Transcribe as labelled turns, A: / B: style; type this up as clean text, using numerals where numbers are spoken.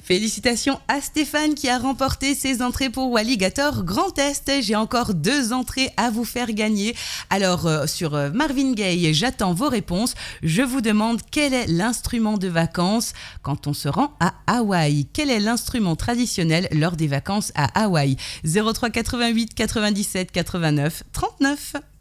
A: Félicitations à Stéphane qui a remporté ses entrées pour Walligator Grand Est. J'ai encore 2 entrées à vous faire gagner. Alors, sur Marvin Gaye, j'attends vos réponses. Je vous demande quel est l'instrument de vacances quand on se rend à Hawaï. Quel est l'instrument traditionnel lors des vacances à Hawaï ? 03 88 97 89 39.